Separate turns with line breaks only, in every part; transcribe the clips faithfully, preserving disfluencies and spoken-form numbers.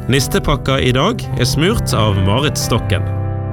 Nistepakka I dag er smurt av Marit Stokken.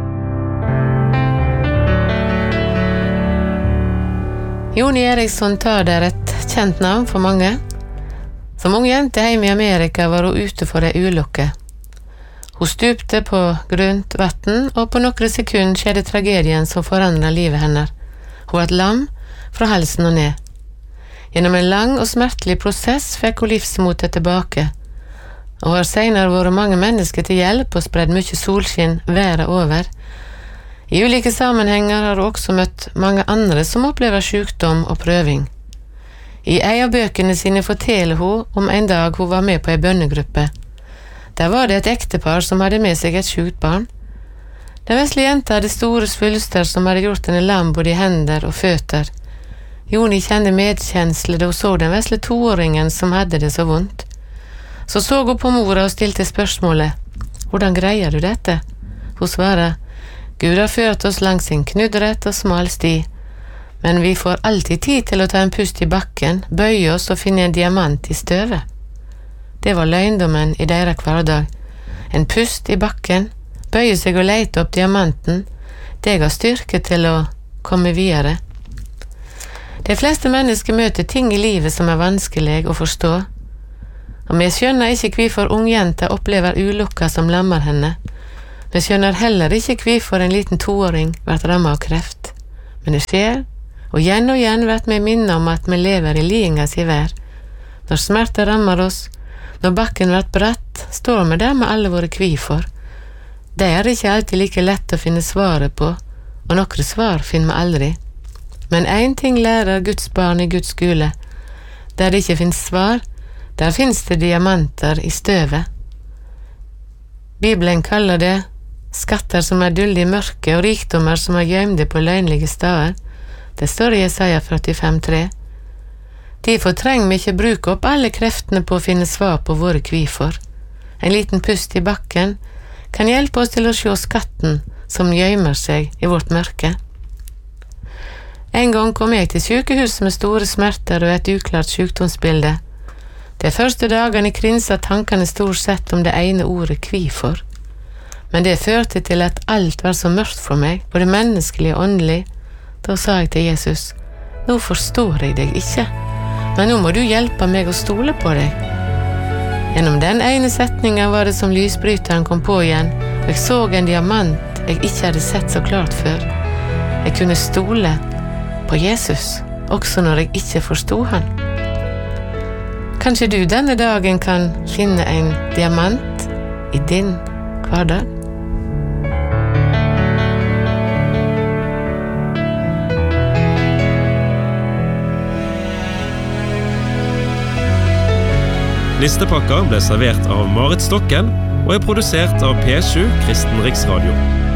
Joni Eriksson Tøder er et kjent navn for mange. Som ung jente hjemme I Amerika var hun ute for en ulykke. Hun stupte på grunt vatten, og på noen sekunder skjedde tragedien som forandret livet hennes. Hun var lam fra halsen og ned. Gjennom en lang og smertelig prosess fikk hun livsmotet tilbake, og har senere vært mange mennesker til hjelp og spredd mye solskinn verden over. I ulike sammenhenger har hun også møtt mange andre som opplever sykdom og prøving. I en av bøkene sine forteller hun om en dag hun var med på en bønnegruppe. Der var det et ektepar som hadde med seg et sykt barn. Den vesle jenta hadde store svulster som hadde gjort henne lam både I hender og føtter. Joni kjente medkjensle da hun så den vesle toåringen som hadde det så vondt. Så så hun på mora og stilte spørsmålet: «Hvordan greier du dette?» Hun svarer: «Gud har ført oss langs en knuddrett og smal sti, men vi får alltid tid til å ta en pust I bakken, bøye oss og finne en diamant I støvet.» Det var løgndommen I deres hverdag. En pust I bakken, bøye seg og lete opp diamanten, det ga styrke til å komme videre. De fleste mennesker møter ting I livet som er vanskelig å forstå, og vi skjønner ikke hvorfor ungjenta opplever ulykker som lammer henne. Vi skjønner heller ikke hvorfor en liten toåring blir rammet av kreft. Men det skjer, og igjen og igjen blir vi minnet om at vi lever I liingas I vær. Når smerte rammer oss, når bakken blir bratt, står vi der med alle våre hvorfor. Det er ikke alltid like lett å finne svaret på, og noen svar finner vi aldri. Men en ting lærer Guds barn I Guds skole. Der det ikke finnes svar, der finnes det diamanter I støvet. Bibelen kaller det skatter som er dulde I mørke og rikdommer som er gjemte på løgnlige steder. Det står I Jesaja førtifem tre. Derfor trenger vi ikke bruke opp alle kreftene på å finne svar på våre hvorfor. En liten pust I bakken kan hjelpe oss til å se skatten som gjemmer seg I vårt mørke. En gang kom jeg til sykehuset med store smerter og et uklart sykdomsbilde. De første dagene krinsa tankene stort sett om det ene ordet hvorfor. Men det førte til at alt var så mørkt for meg, både menneskelig og åndelig. Da sa jeg til Jesus: «Nå forstår jeg deg ikke, men nå må du hjelpe meg å stole på deg.» Gjennom den ene setningen var det som lysbryteren kom på igjen, og jeg så en diamant jeg ikke hadde sett så klart før. Jeg kunne stole på Jesus, også når jeg ikke forstod han. Kanskje du denne dagen kan finne en diamant I din hverdag?
Nistepakka ble servert av Marit Stokken og er produsert av P sju Kristen Riksradio.